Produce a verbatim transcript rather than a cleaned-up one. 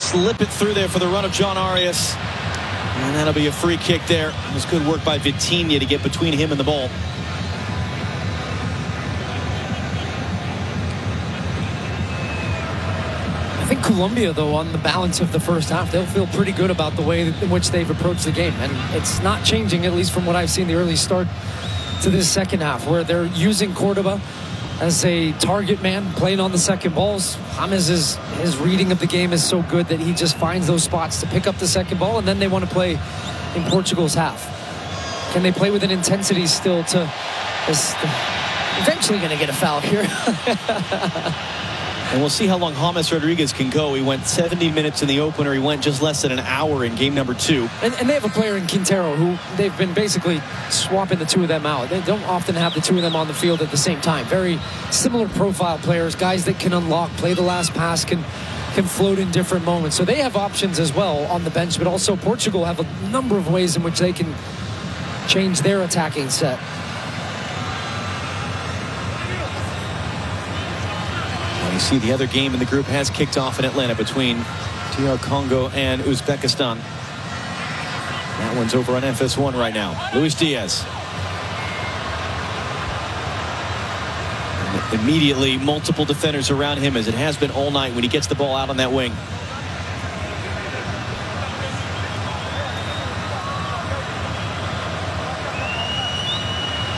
slip it through there for the run of John Arias. And that'll be a free kick there. It was good work by Vitinha to get between him and the ball. I think Colombia, though, on the balance of the first half, they'll feel pretty good about the way in which they've approached the game. And it's not changing, at least from what I've seen the early start to this second half, where they're using Cordoba as a target man, playing on the second balls. James, is, his reading of the game is so good that he just finds those spots to pick up the second ball, and then they want to play in Portugal's half. Can they play with an intensity still to... This, eventually going to get a foul here. And we'll see how long James Rodriguez can go. He went seventy minutes in the opener. He went just less than an hour in game number two. And, and they have a player in Quintero who they've been basically swapping the two of them out. They don't often have the two of them on the field at the same time. Very similar profile players, guys that can unlock, play the last pass, can can float in different moments. So they have options as well on the bench, but also Portugal have a number of ways in which they can change their attacking set. You see the other game in the group has kicked off in Atlanta between D R Congo and Uzbekistan. That one's over on F S one right now. Luis Diaz. And immediately multiple defenders around him, as it has been all night when he gets the ball out on that wing.